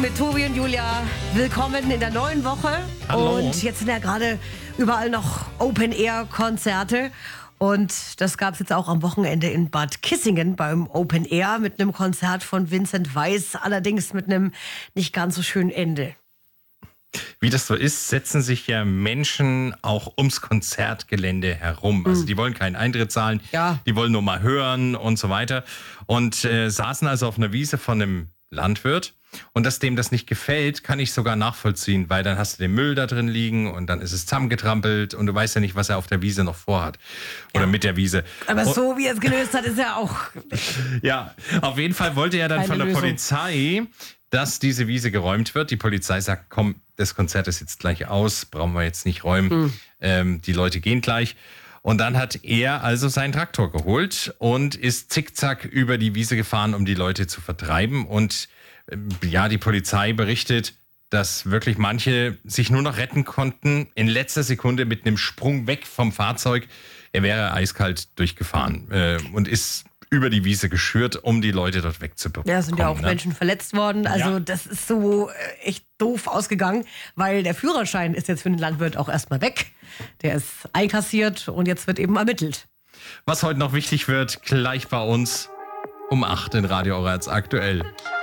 mit Tobi und Julia. Willkommen in der neuen Woche. Hallo. Und jetzt sind ja gerade überall noch Open-Air-Konzerte. Und das gab es jetzt auch am Wochenende in Bad Kissingen beim Open Air mit einem Konzert von Vincent Weiss, allerdings mit einem nicht ganz so schönen Ende. Wie das so ist, setzen sich ja Menschen auch ums Konzertgelände herum. Also die wollen keinen Eintritt zahlen, Ja. Die wollen nur mal hören und so weiter. Und saßen also auf einer Wiese von einem Landwirt. Und dass dem das nicht gefällt, kann ich sogar nachvollziehen, weil dann hast du den Müll da drin liegen und dann ist es zusammengetrampelt und du weißt ja nicht, was er auf der Wiese noch vorhat. Oder mit der Wiese. Aber so wie er es gelöst hat, ist ja auch... Ja, auf jeden Fall wollte er dann Keine von der Lösung. Polizei, dass diese Wiese geräumt wird. Die Polizei sagt, komm, das Konzert ist jetzt gleich aus, brauchen wir jetzt nicht räumen. Die Leute gehen gleich. Und dann hat er also seinen Traktor geholt und ist zickzack über die Wiese gefahren, um die Leute zu vertreiben. Und ja, die Polizei berichtet, dass wirklich manche sich nur noch retten konnten in letzter Sekunde mit einem Sprung weg vom Fahrzeug. Er wäre eiskalt durchgefahren und ist über die Wiese geschürt, um die Leute dort wegzubekommen. Ja, sind ja auch Menschen verletzt worden. Also Ja. das ist so echt doof ausgegangen, weil der Führerschein ist jetzt für den Landwirt auch erstmal weg. Der ist einkassiert und jetzt wird eben ermittelt. Was heute noch wichtig wird, gleich bei uns um 8 in Radio Orange aktuell.